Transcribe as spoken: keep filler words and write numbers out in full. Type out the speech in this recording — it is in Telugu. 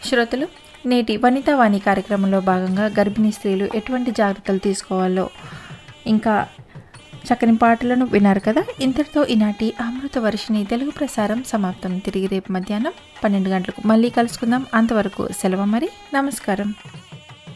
శ్రోతలు, నేటి వనితావాణి కార్యక్రమంలో భాగంగా గర్భిణీ స్త్రీలు ఎటువంటి జాగ్రత్తలు తీసుకోవాలో ఇంకా చక్కని పాటలను విన్నారు కదా. ఇంతటితో ఈనాటి అమృత వర్షిణి తెలుగు ప్రసారం సమాప్తం. తిరిగి రేపు మధ్యాహ్నం పన్నెండు గంటలకు మళ్ళీ కలుసుకుందాం. అంతవరకు సెలవు మరి. నమస్కారం.